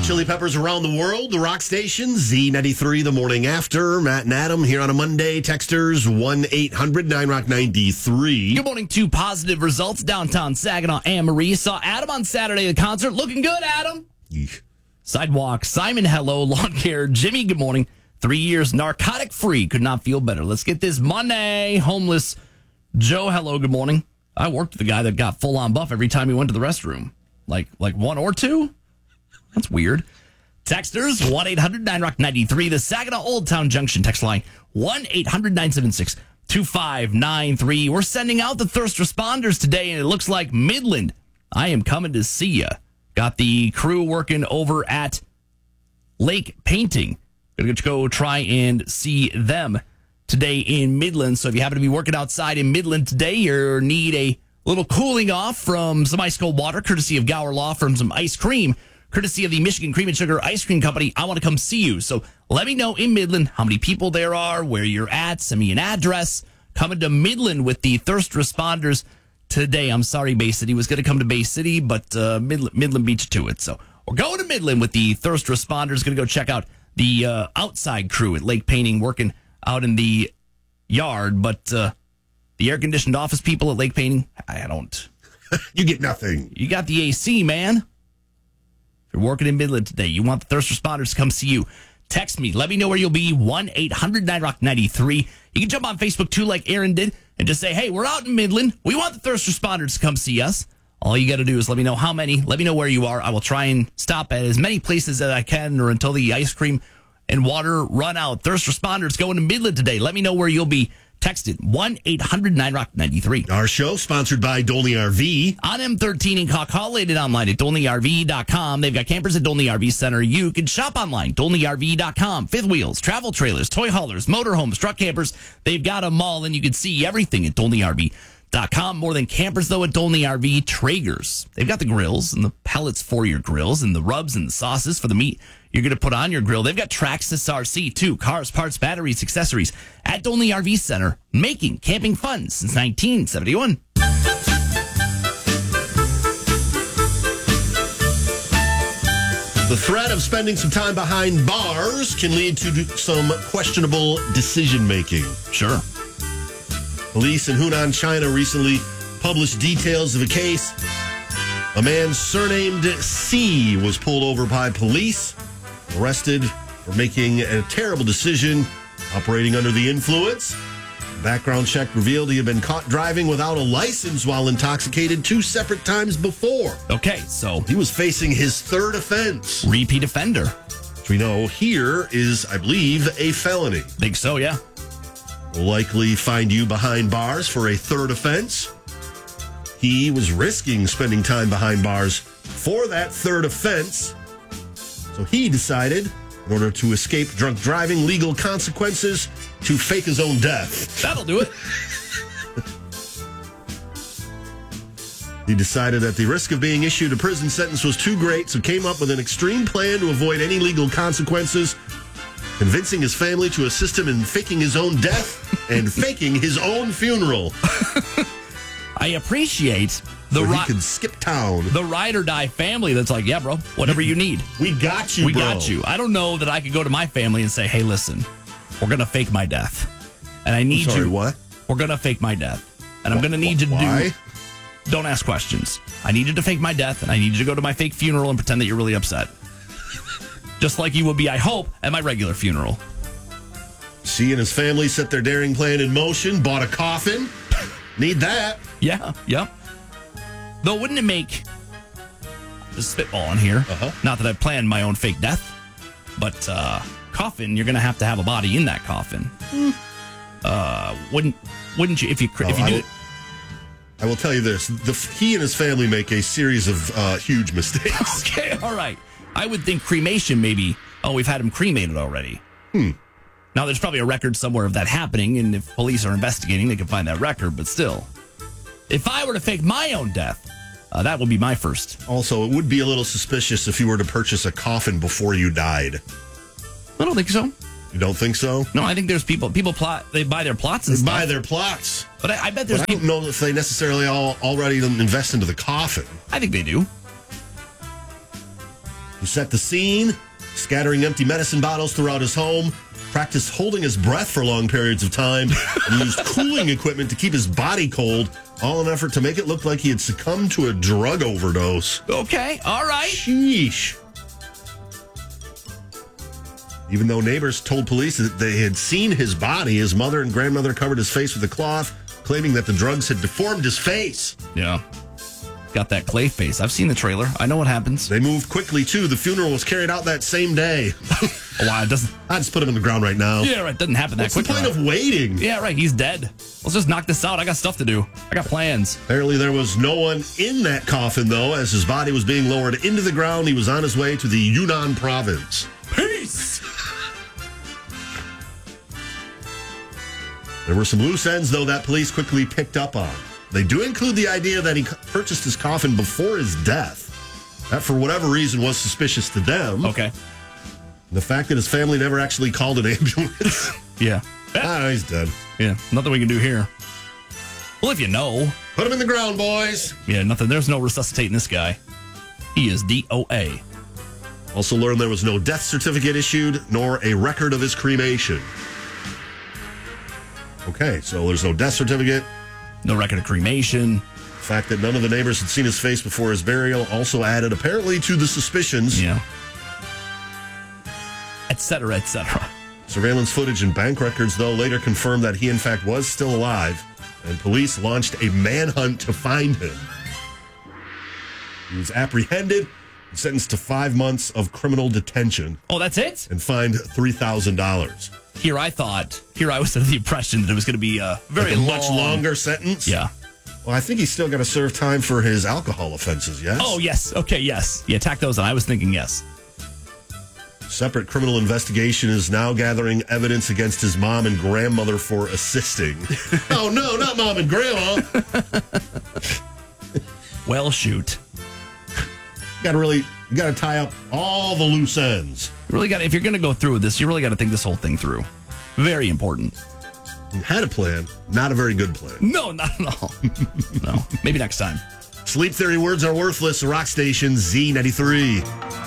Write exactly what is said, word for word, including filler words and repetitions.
Chili Peppers around the world, the rock station, Z ninety-three, the morning after. Matt and Adam here on a Monday. Texters, one eight hundred nine rock ninety-three. Good morning to Positive Results, downtown Saginaw. Anne Marie saw Adam on Saturday at the concert. Looking good, Adam. Yeesh. Sidewalk, Simon, hello. Lawn care, Jimmy, good morning. Three years narcotic free. Could not feel better. Let's get this Monday. Homeless Joe, hello, good morning. I worked with the guy that got full on buff every time he went to the restroom. Like, like one or two? That's weird. Texters, one eight hundred nine rock ninety-three. The Saginaw Old Town Junction text line, one eight hundred nine seven six two five nine three. We're sending out the thirst responders today, and it looks like Midland. I am coming to see you. Got the crew working over at Lake Painting. Gonna go try and see them today in Midland. So if you happen to be working outside in Midland today, you need a little cooling off from some ice cold water, courtesy of Gower Law, from some ice cream, courtesy of the Michigan Cream and Sugar Ice Cream Company. I want to come see you. So let me know in Midland how many people there are, where you're at. Send me an address. Coming to Midland with the thirst responders today. I'm sorry, Bay City was going to come to Bay City, but uh, Midland, Midland beat you to it. So we're going to Midland with the thirst responders. Going to go check out the uh, outside crew at Lake Painting working out in the yard, but uh, the air-conditioned office people at Lake Painting, I don't. You get nothing. You got the A C, man. If you're working in Midland today, you want the thirst responders to come see you, text me. Let me know where you'll be, one eight hundred nine rock ninety-three. You can jump on Facebook, too, like Aaron did, and just say, hey, we're out in Midland. We want the thirst responders to come see us. All you got to do is let me know how many. Let me know where you are. I will try and stop at as many places as I can or until the ice cream and water run out. Thirst responders going to Midland today. Let me know where you'll be. Text it, one eight hundred nine rock ninety-three. Our show sponsored by Dolney R V. On M thirteen in Kaw, rated online at dolney r v dot com. They've got campers at Dolney R V Center. You can shop online, dolney r v dot com. Fifth wheels, travel trailers, toy haulers, motorhomes, truck campers. They've got them all, and you can see everything at dolney r v dot com. More than campers, though, at Dolney R V. Traegers. They've got the grills and the pellets for your grills and the rubs and the sauces for the meat you're going to put on your grill. They've got Traxxas R C, too. Cars, parts, batteries, accessories at Dolney R V Center, making camping fun since nineteen seventy-one. The threat of spending some time behind bars can lead to some questionable decision-making. Sure. Police in Hunan, China recently published details of a case. A man surnamed C was pulled over by police, arrested for making a terrible decision, operating under the influence. A background check revealed he had been caught driving without a license while intoxicated two separate times before. Okay, so He was facing his third offense, repeat offender. which we know here is, I believe, a felony. Think so, yeah. Will likely find you behind bars for a third offense. He was risking spending time behind bars for that third offense. So he decided, in order to escape drunk driving legal consequences, to fake his own death. That'll do it. He decided that the risk of being issued a prison sentence was too great, so came up with an extreme plan to avoid any legal consequences, convincing his family to assist him in faking his own death and faking his own funeral. I appreciate the so he ri- could skip town. the ride or die family that's like, yeah, bro, whatever you need. We got you, We bro. got you. I don't know that I could go to my family and say, hey, listen, we're going to fake my death. And I need Sorry, you. what? We're going to fake my death. And I'm going to need you to Why? do. Don't ask questions. I need you to fake my death, and I need you to go to my fake funeral and pretend that you're really upset. Just like you would be, I hope, at my regular funeral. C and his family set their daring plan in motion, bought a coffin. Need that. Yeah, yeah. Though, wouldn't it make, just spitballing here, Uh-huh. not that I planned my own fake death, but uh, coffin, you're going to have to have a body in that coffin. Mm. Uh, wouldn't wouldn't you, if you, Oh, if you I do will, I will tell you this. The, he and his family make a series of uh, huge mistakes. Okay, all right. I would think cremation maybe, oh, we've had him cremated already. Hmm. Now, there's probably a record somewhere of that happening, and if police are investigating, they can find that record, but still. If I were to fake my own death, uh, that would be my first. Also, it would be a little suspicious if you were to purchase a coffin before you died. I don't think so. You don't think so? No, I think there's people, people plot, they buy their plots and They stuff. buy their plots. But I, I bet there's But I don't people, know if they necessarily all already invest into the coffin. I think they do. You He set the scene, scattering empty medicine bottles throughout his home, practiced holding his breath for long periods of time, and used cooling equipment to keep his body cold, all in an effort to make it look like he had succumbed to a drug overdose. Okay, all right. Sheesh. Even though neighbors told police that they had seen his body, his mother and grandmother covered his face with a cloth, claiming that the drugs had deformed his face. Yeah. Got that clay face. I've seen the trailer. I know what happens. They moved quickly, too. The funeral was carried out that same day. Oh, wow, it doesn't... I just put him in the ground right now. Yeah, right. Doesn't happen that What's quickly. the point of waiting? Yeah, right. He's dead. Let's just knock this out. I got stuff to do. I got plans. Apparently there was no one in that coffin, though. As his body was being lowered into the ground, he was on his way to the Yunnan province. Peace! There were some loose ends, though, that police quickly picked up on. They do include the idea that he purchased his coffin before his death. That, for whatever reason, was suspicious to them. Okay. The fact that his family never actually called an ambulance. Yeah. Ah, he's dead. Yeah, nothing we can do here. Well, if you know. Put him in the ground, boys. Yeah, nothing. There's no resuscitating this guy. He is D O A. Also learned there was no death certificate issued, nor a record of his cremation. Okay, so there's no death certificate. No record of cremation. The fact that none of the neighbors had seen his face before his burial also added, apparently, to the suspicions. Yeah. Et cetera, et cetera. Surveillance footage and bank records, though, later confirmed that he, in fact, was still alive, and police launched a manhunt to find him. He was apprehended and sentenced to five months of criminal detention. Oh, that's it? And fined three thousand dollars. Here I thought, here I was under the impression that it was going to be a very like a long, much longer sentence? Yeah. Well, I think he's still got to serve time for his alcohol offenses, yes? Oh, yes. Okay, yes. Yeah, tack those on. I was thinking yes. Separate criminal investigation is now gathering evidence against his mom and grandmother for assisting. Oh, no, not mom and grandma. Well, shoot. You got to really, you got to tie up all the loose ends. You really got. If you're going to go through with this, you really got to think this whole thing through. Very important. You had a plan, not a very good plan. No, not at all. No, maybe next time. Sleep Theory words are worthless. Rock Station Z ninety-three.